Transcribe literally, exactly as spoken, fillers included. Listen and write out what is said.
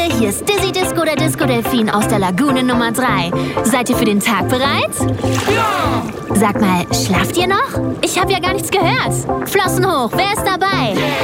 Hier ist Dizzy Disco, der Disco-Delfin aus der Lagune Nummer drei. Seid ihr für den Tag bereit? Ja! Sag mal, schlaft ihr noch? Ich habe ja gar nichts gehört. Flossen hoch, wer ist dabei?